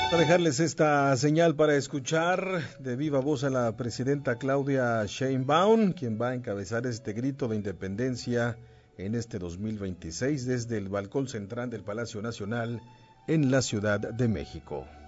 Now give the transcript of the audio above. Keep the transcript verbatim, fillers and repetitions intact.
A dejarles esta señal para escuchar de viva voz a la presidenta Claudia Sheinbaum, quien va a encabezar este grito de independencia en este dos mil veintiséis desde el balcón central del Palacio Nacional en la Ciudad de México.